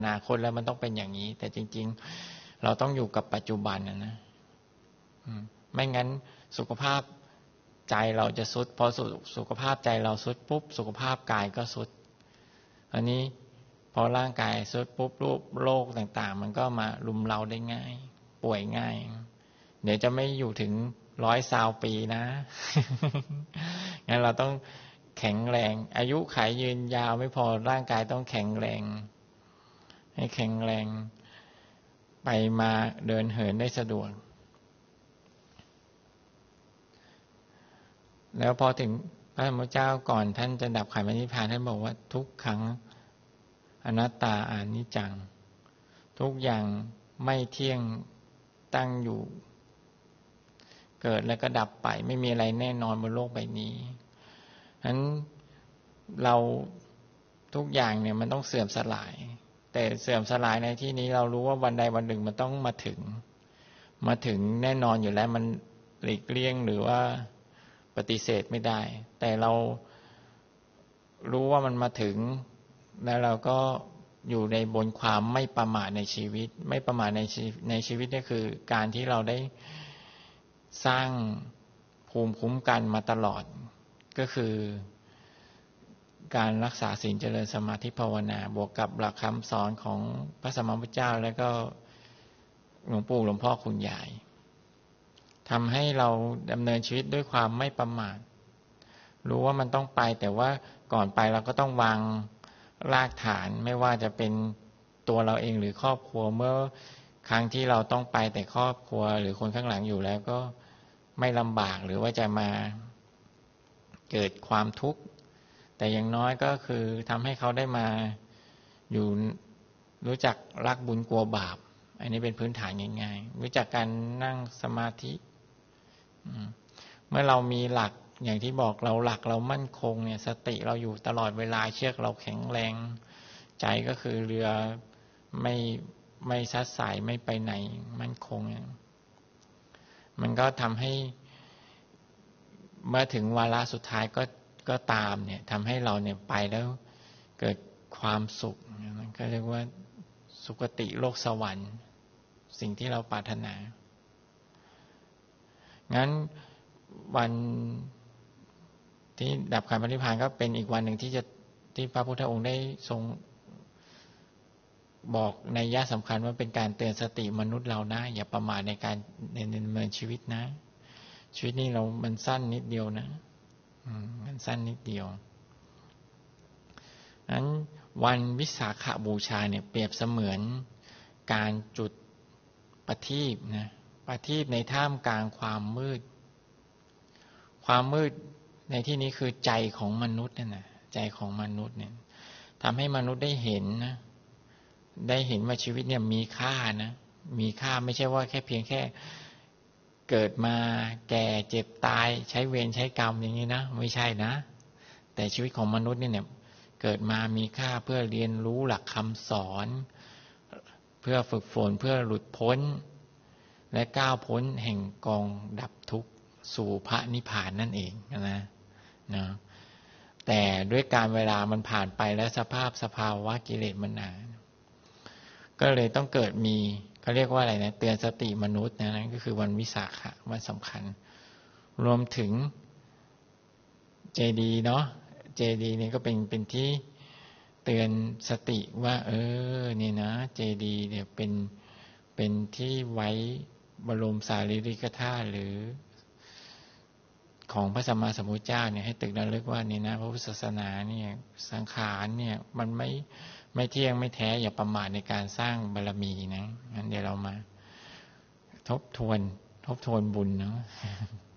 อนาคตแล้วมันต้องเป็นอย่างนี้แต่จริงๆเราต้องอยู่กับปัจจุบันนะไม่งั้นสุขภาพใจเราจะทรุดพอสุขภาพใจเราทรุดปุ๊บสุขภาพกายก็ทรุดอันนี้พอร่างกายทรุดปุ๊บรูปโรคต่างๆมันก็มารุมเราได้ง่ายป่วยง่ายเดี๋ยวจะไม่อยู่ถึง120 ปีนะ งั้นเราต้องแข็งแรงอายุขัยยืนยาวไม่พอร่างกายต้องแข็งแรงให้แข็งแรงไปมาเดินเหินได้สะดวกแล้วพอถึงพระธรรมเจ้าก่อนท่านจะดับขันธ์นิพพานท่านบอกว่าทุกขังอนัตตาอนิจจังทุกอย่างไม่เที่ยงตั้งอยู่เกิดแล้วก็ดับไปไม่มีอะไรแน่นอนบนโลกใบนี้ฉะนั้นเราทุกอย่างเนี่ยมันต้องเสื่อมสลายแต่เสื่อมสลายในที่นี้เรารู้ว่าวันใดวันหนึ่งมันต้องมาถึงแน่นอนอยู่แล้วมันหลีกเลี่ยงหรือว่าปฏิเสธไม่ได้แต่เรารู้ว่ามันมาถึงแล้วเราก็อยู่ในบนความไม่ประมาทในชีวิตไม่ประมาทในชีวิตนี่คือการที่เราได้สร้างภูมิคุ้มกันมาตลอดก็คือการรักษาศีลเจริญสมาธิภาวนาบวกกับหลักคำสอนของพระสัมมาสัมพุทธเจ้าแล้วก็หลวงปู่หลวงพ่อคุณยายทำให้เราดำเนินชีวิตด้วยความไม่ประมาทรู้ว่ามันต้องไปแต่ว่าก่อนไปเราก็ต้องวางรากฐานไม่ว่าจะเป็นตัวเราเองหรือครอบครัวเมื่อครั้งที่เราต้องไปแต่ครอบครัวหรือคนข้างหลังอยู่แล้วก็ไม่ลำบากหรือว่าจะมาเกิดความทุกข์แต่อย่างน้อยก็คือทำให้เขาได้มาอยู่รู้จักรักบุญกลัวบาปอันนี้เป็นพื้นฐานง่ายๆรู้จักการนั่งสมาธิเมื่อเรามีหลักอย่างที่บอกเราหลักเรามั่นคงเนี่ยสติเราอยู่ตลอดเวลาเชือกเราแข็งแรงใจก็คือเรือไม่ซัดสายไม่ไปไหนมั่นคงมันก็ทำให้เมื่อถึงวาระสุดท้ายก็ตามเนี่ยทำให้เราเนี่ยไปแล้วเกิดความสุขมันก็เรียกว่าสุคติโลกสวรรค์สิ่งที่เราปรารถนางั้นวันที่ดับขันธ์นิพพานก็เป็นอีกวันหนึ่งที่พระพุทธองค์ได้ทรงบอกในยะสำคัญว่าเป็นการเตือนสติมนุษย์เรานะอย่าประมาทในการดำเนินชีวิตนะชีวิตนี้มันสั้นนิดเดียวนะมันสั้นนิดเดียวนั้นวันวิสาขบูชาเนี่ยเปรียบเสมือนการจุดประทีปนะประทีปในท่ามกลางความมืดในที่นี้คือใจของมนุษย์นั่นนะใจของมนุษย์เนี่ยทำให้มนุษย์ได้เห็นนะได้เห็นว่าชีวิตเนี่ยมีค่านะมีค่าไม่ใช่ว่าแค่เพียงแค่เกิดมาแก่เจ็บตายใช้เวรใช้กรรมอย่างนี้นะไม่ใช่นะแต่ชีวิตของมนุษย์เนี่ยเกิดมามีค่าเพื่อเรียนรู้หลักคำสอนเพื่อฝึกฝนเพื่อหลุดพ้นและก้าวพ้นแห่งกองดับทุกข์สู่พระนิพพานนั่นเองนะแต่ด้วยการเวลามันผ่านไปและสภาวะกิเลสมันหนาก็เลยต้องเกิดมีเขาเรียกว่าอะไรนะเตือนสติมนุษย์นะนั่นก็คือวันวิสาขะวันสำคัญรวมถึงเจดีย์เนาะเจดีย์นี่ก็เป็นที่เตือนสติว่านี่นะเจดีย์เนี่ยเป็นที่ไว้บรมสารีริกธาตุหรือของพระสัมมาสัมพุทธเจ้าเนี่ยให้ตึกระลึกว่านี่นะพระพุทธศาสนาเนี่ยสังขารเนี่ยมันไม่เที่ยงไม่แท้อย่าประมาทในการสร้างบารมีนะงั้นเดี๋ยวเรามาทบทวนบุญเนาะ